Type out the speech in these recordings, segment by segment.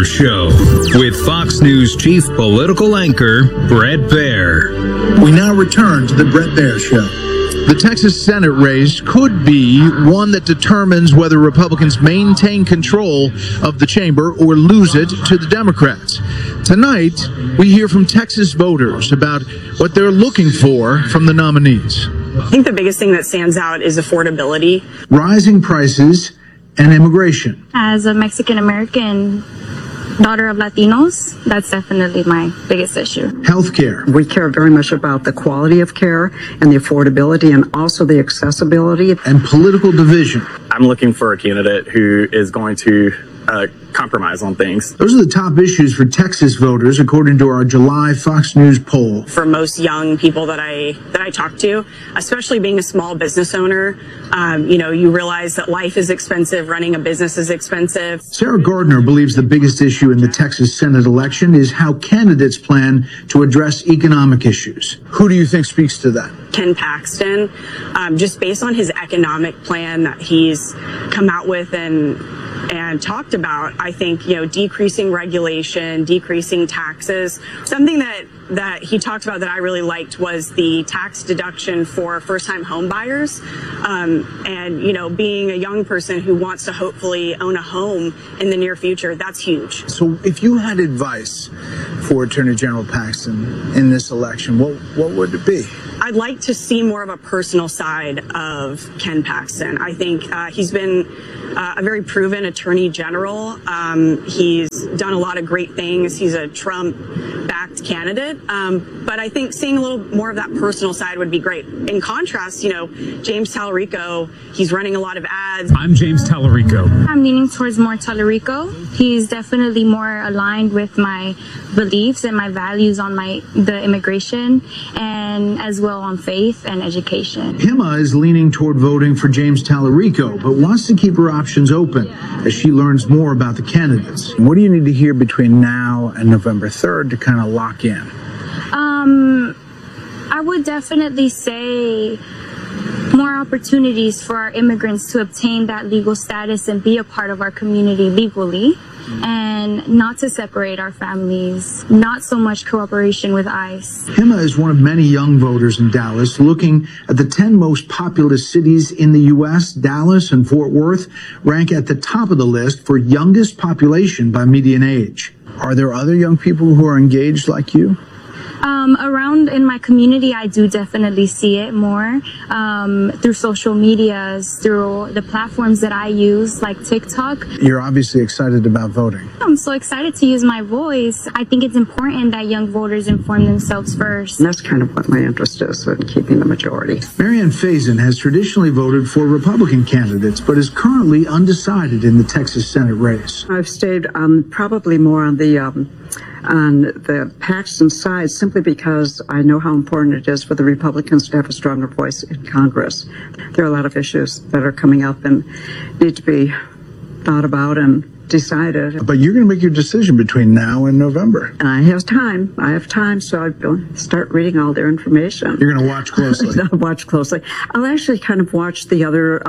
Show with Fox News chief political anchor Bret Baier. We now return to the Bret Baier Show. The Texas Senate race could be one that determines whether Republicans maintain control of the chamber or lose it to the Democrats. Tonight, we hear from Texas voters about what they're looking for from the nominees. I think the biggest thing that stands out is affordability. Rising prices and immigration. As a Mexican-American daughter of Latinos, that's definitely my biggest issue. Healthcare. We care very much about the quality of care and the affordability and also the accessibility. And political division. I'm looking for a candidate who is going to compromise on things. Those are the top issues for Texas voters, according to our July Fox News poll. For most young people that I talk to, especially being a small business owner, you realize that life is expensive, running a business is expensive. Sarah Gardner believes the biggest issue in the Texas Senate election is how candidates plan to address economic issues. Who do you think speaks to that? Ken Paxton, just based on his economic plan that he's come out with and talked about, I think, decreasing regulation, decreasing taxes. Something that he talked about that I really liked was the tax deduction for first-time home buyers. Being a young person who wants to hopefully own a home in the near future, that's huge. So if you had advice for Attorney General Paxton in this election, what would it be? I'd like to see more of a personal side of Ken Paxton. I think he's been a very proven attorney general. He's done a lot of great things. He's a Trump-backed candidate. But I think seeing a little more of that personal side would be great. In contrast, James Tallarico, he's running a lot of ads. I'm James Tallarico. I'm leaning towards more Tallarico. He's definitely more aligned with my beliefs and my values on the immigration and as well on faith and education. Hima is leaning toward voting for James Tallarico, but wants to keep her options open as she learns more about the candidates. What do you need to hear between now and November 3rd to kind of lock in? I would definitely say more opportunities for our immigrants to obtain that legal status and be a part of our community legally, and not to separate our families, not so much cooperation with ICE. Hima is one of many young voters in Dallas looking at the 10 most populous cities in the U.S. Dallas and Fort Worth rank at the top of the list for youngest population by median age. Are there other young people who are engaged like you? Around in my community, I do definitely see it more through social medias, through the platforms that I use, like TikTok. You're obviously excited about voting. I'm so excited to use my voice. I think it's important that young voters inform themselves first. And that's kind of what my interest is in keeping the majority. Marianne Faison has traditionally voted for Republican candidates, but is currently undecided in the Texas Senate race. I've stayed probably more on the Paxton side simply because I know how important it is for the Republicans to have a stronger voice in Congress. There are a lot of issues that are coming up and need to be thought about and decided. But you're going to make your decision between now and November. And I have time, so I'll start reading all their information. You're going to watch closely. I'll watch closely. I'll actually kind of watch the other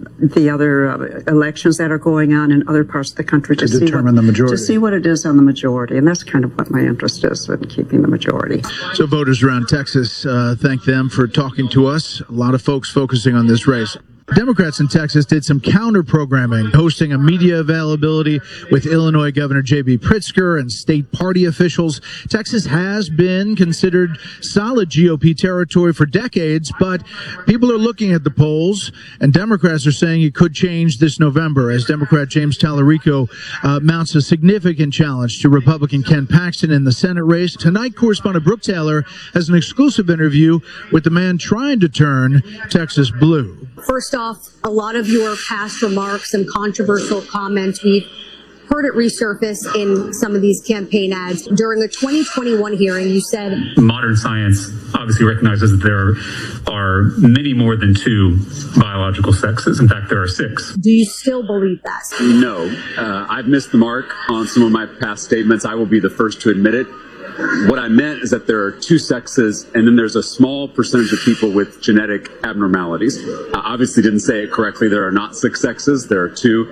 elections that are going on in other parts of the country to determine the majority. To see what it is on the majority, and that's kind of what my interest is in keeping the majority. So voters around Texas, thank them for talking to us. A lot of folks focusing on this race. Democrats in Texas did some counter-programming, hosting a media availability with Illinois Governor J.B. Pritzker and state party officials. Texas has been considered solid GOP territory for decades, but people are looking at the polls, and Democrats are saying it could change this November as Democrat James Tallarico mounts a significant challenge to Republican Ken Paxton in the Senate race. Tonight, correspondent Brooke Taylor has an exclusive interview with the man trying to turn Texas blue. First off, a lot of your past remarks and controversial comments, we've heard it resurface in some of these campaign ads. During a 2021 hearing, you said modern science obviously recognizes that there are many more than two biological sexes. In fact, there are 6. Do you still believe that? No. I've missed the mark on some of my past statements. I will be the first to admit it. What I meant is that there are two sexes, and then there's a small percentage of people with genetic abnormalities. I obviously didn't say it correctly. There are not six sexes. There are two.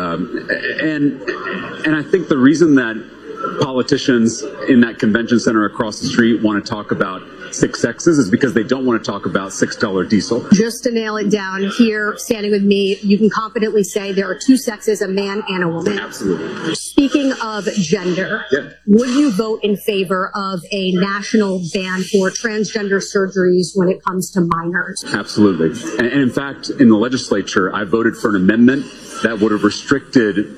And I think the reason that politicians in that convention center across the street want to talk about six sexes is because they don't want to talk about $6 diesel. Just to nail it down, here, standing with me, you can confidently say there are two sexes, a man and a woman. Absolutely. Speaking of gender, would you vote in favor of a national ban for transgender surgeries when it comes to minors? Absolutely. And in fact, in the legislature, I voted for an amendment that would have restricted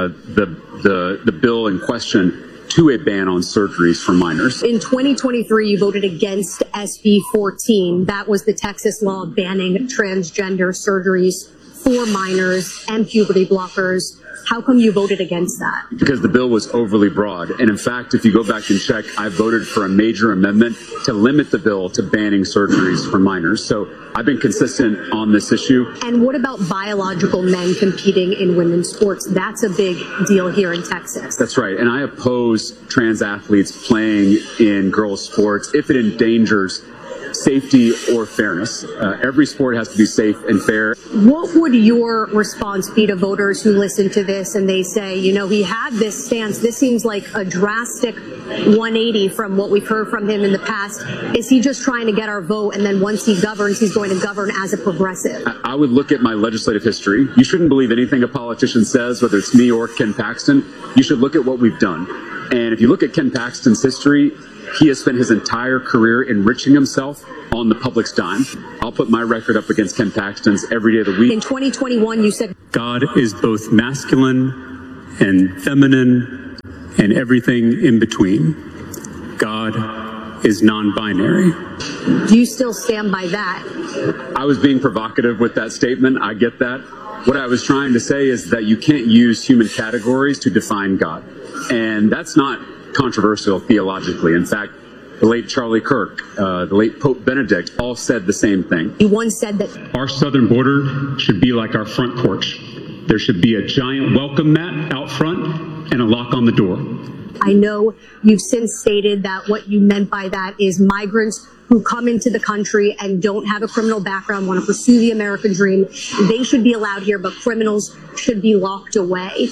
the bill in question to a ban on surgeries for minors. In 2023, you voted against SB 14. That was the Texas law banning transgender surgeries for minors and puberty blockers. How come you voted against that? Because the bill was overly broad. And in fact, if you go back and check, I voted for a major amendment to limit the bill to banning surgeries for minors. So I've been consistent on this issue. And what about biological men competing in women's sports? That's a big deal here in Texas. That's right. And I oppose trans athletes playing in girls' sports if it endangers safety or fairness. Every sport has to be safe and fair. What would your response be to voters who listen to this and they say, you know, he had this stance. This seems like a drastic 180 from what we've heard from him in the past. Is he just trying to get our vote, and then once he governs, he's going to govern as a progressive? I would look at my legislative history. You shouldn't believe anything a politician says, whether it's me or Ken Paxton. You should look at what we've done. And if you look at Ken Paxton's history, he has spent his entire career enriching himself on the public's dime. I'll put my record up against Ken Paxton's every day of the week. In 2021, you said God is both masculine and feminine and everything in between. God is non-binary. Do you still stand by that? I was being provocative with that statement. I get that. What I was trying to say is that you can't use human categories to define God. And that's not controversial theologically. In fact, the late Charlie Kirk, the late Pope Benedict all said the same thing. You once said that Our southern border should be like our front porch. There should be a giant welcome mat out front and a lock on the door. I know you've since stated that what you meant by that is migrants who come into the country and don't have a criminal background, want to pursue the American dream. They should be allowed here, but criminals should be locked away.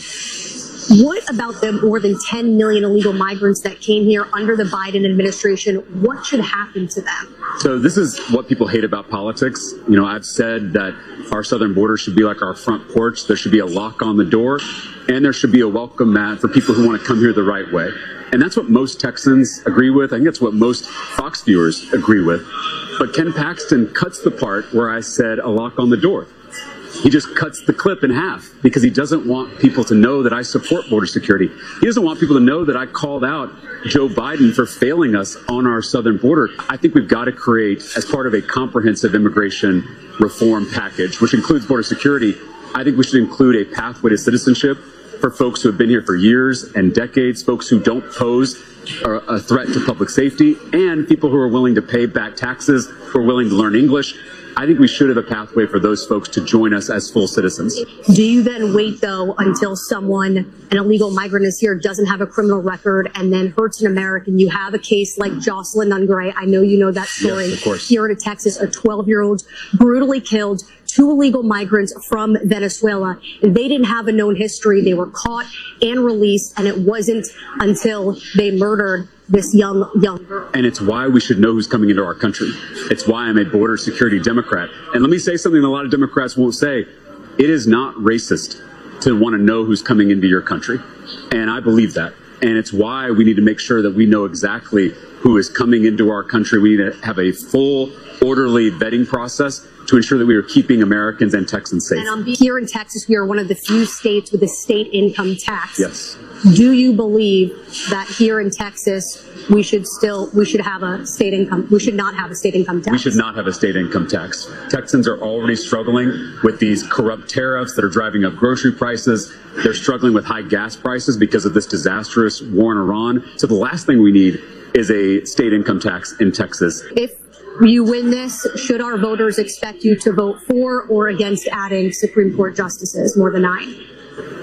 What about the more than 10 million illegal migrants that came here under the Biden administration? What should happen to them? So this is what people hate about politics. You know, I've said that our southern border should be like our front porch. There should be a lock on the door, and there should be a welcome mat for people who want to come here the right way. And that's what most Texans agree with. I think that's what most Fox viewers agree with. But Ken Paxton cuts the part where I said a lock on the door. He just cuts the clip in half because he doesn't want people to know that I support border security. He doesn't want people to know that I called out Joe Biden for failing us on our southern border. I think we've got to create, as part of a comprehensive immigration reform package, which includes border security, I think we should include a pathway to citizenship for folks who have been here for years and decades, folks who don't pose a threat to public safety, and people who are willing to pay back taxes, who are willing to learn English. I think we should have a pathway for those folks to join us as full citizens. Do you then wait, though, until someone, an illegal migrant is here, doesn't have a criminal record, and then hurts an American? You have a case like Jocelyn Nungray. I know you know that story. Yes, of course. Here in Texas, a 12-year-old brutally killed 2 illegal migrants from Venezuela. They didn't have a known history. They were caught and released, and it wasn't until they murdered this young girl. And it's why we should know who's coming into our country. It's why I'm a border security Democrat. And let me say something that a lot of Democrats won't say. It is not racist to want to know who's coming into your country. And I believe that. And it's why we need to make sure that we know exactly who is coming into our country. We need to have a full, orderly vetting process to ensure that we are keeping Americans and Texans safe. And here in Texas, we are one of the few states with a state income tax. Yes. Do you believe that here in Texas, we should have a state income? We should not have a state income tax. We should not have a state income tax. Texans are already struggling with these corrupt tariffs that are driving up grocery prices. They're struggling with high gas prices because of this disastrous war in Iran. So the last thing we need is a state income tax in Texas. If you win this, should our voters expect you to vote for or against adding Supreme Court justices, more than 9?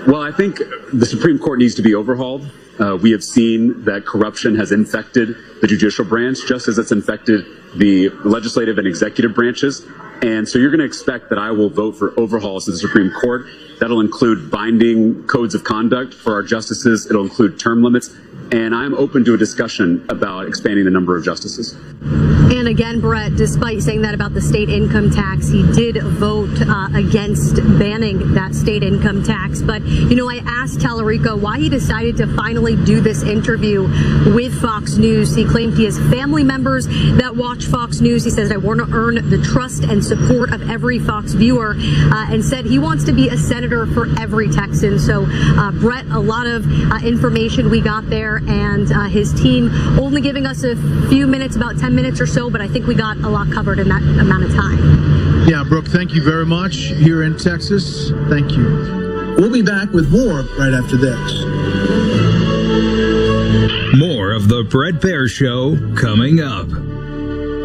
Well, I think the Supreme Court needs to be overhauled. We have seen that corruption has infected the judicial branch just as it's infected the legislative and executive branches. And so you're going to expect that I will vote for overhauls to the Supreme Court. That'll include binding codes of conduct for our justices. It'll include term limits. And I'm open to a discussion about expanding the number of justices. And again, Brett, despite saying that about the state income tax, he did vote against banning that state income tax. But, you know, I asked Tallarico why he decided to finally do this interview with Fox News. He claimed he has family members that watch Fox News. He says, I want to earn the trust and support of every Fox viewer, and said he wants to be a senator for every Texan. So, Brett, a lot of information we got there, and his team only giving us a few minutes, about 10 minutes or so, but I think we got a lot covered in that amount of time. Yeah, Brooke, thank you very much here in Texas. Thank you. We'll be back with more right after this. More of the Bret Baier Show coming up.